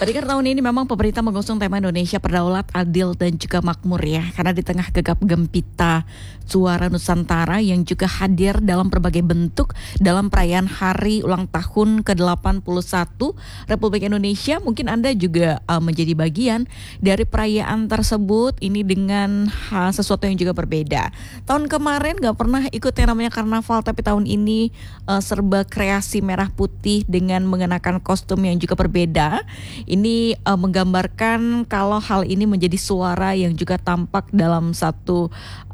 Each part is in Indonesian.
Pendengar, tahun ini memang pemerintah mengusung tema Indonesia Berdaulat, Adil, dan juga Makmur ya. Karena di tengah gegap gempita suara Nusantara yang juga hadir dalam berbagai bentuk dalam perayaan hari ulang tahun ke-81 Republik Indonesia, mungkin Anda juga menjadi bagian dari perayaan tersebut ini dengan sesuatu yang juga berbeda. Tahun kemarin gak pernah ikut yang namanya karnaval, tapi tahun ini serba kreasi merah putih dengan mengenakan kostum yang juga berbeda. Ini menggambarkan kalau hal ini menjadi suara yang juga tampak dalam satu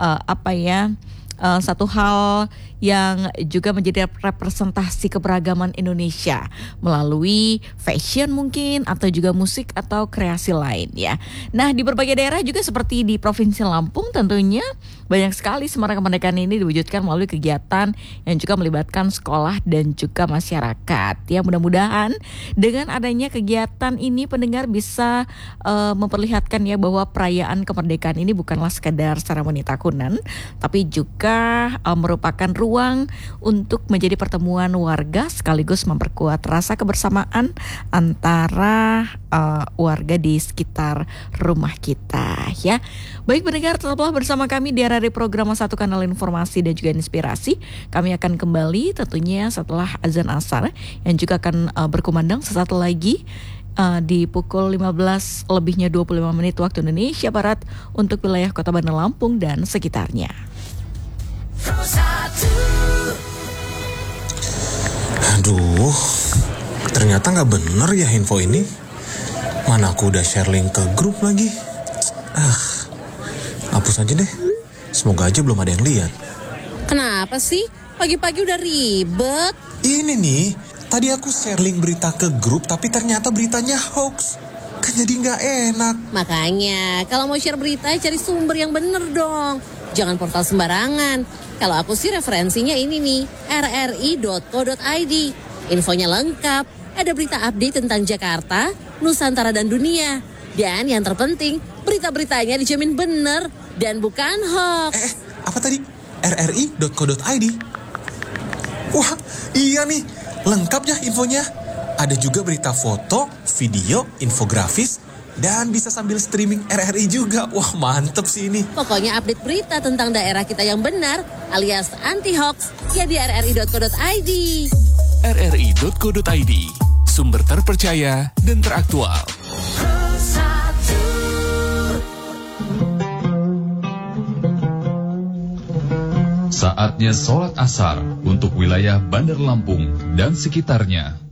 satu hal yang juga menjadi representasi keberagaman Indonesia melalui fashion mungkin atau juga musik atau kreasi lain ya. Nah, di berbagai daerah juga seperti di Provinsi Lampung tentunya banyak sekali semarak kemerdekaan ini diwujudkan melalui kegiatan yang juga melibatkan sekolah dan juga masyarakat. Ya, mudah-mudahan dengan adanya kegiatan ini pendengar bisa memperlihatkan ya bahwa perayaan kemerdekaan ini bukanlah sekedar seremoni tahunan, tapi juga merupakan ruang untuk menjadi pertemuan warga sekaligus memperkuat rasa kebersamaan antara warga di sekitar rumah kita ya. Baik pendengar, tetaplah bersama kami di RRI Program 1 Kanal Informasi dan juga Inspirasi. Kami akan kembali tentunya setelah azan asar yang juga akan berkumandang sesaat lagi di pukul 15 lebihnya 25 menit waktu Indonesia Barat untuk wilayah Kota Bandar Lampung dan sekitarnya. Aduh, ternyata gak bener ya info ini. Mana aku udah share link ke grup lagi. Hapus aja deh. Semoga aja belum ada yang lihat. Kenapa sih? Pagi-pagi udah ribet. Ini nih, tadi aku share link berita ke grup tapi ternyata beritanya hoax. Kan jadi gak enak. Makanya, kalau mau share berita cari sumber yang bener dong. Jangan portal sembarangan. Kalau aku sih referensinya ini nih, rri.co.id. Infonya lengkap, ada berita update tentang Jakarta, Nusantara dan dunia. Dan yang terpenting, berita-beritanya dijamin bener dan bukan hoax. Apa tadi? rri.co.id? Wah, iya nih, lengkap ya infonya. Ada juga berita foto, video, infografis, dan bisa sambil streaming RRI juga. Wah, mantep sih ini. Pokoknya update berita tentang daerah kita yang benar alias anti-hoax ya di rri.co.id. rri.co.id, sumber terpercaya dan teraktual. Saatnya sholat asar untuk wilayah Bandar Lampung dan sekitarnya.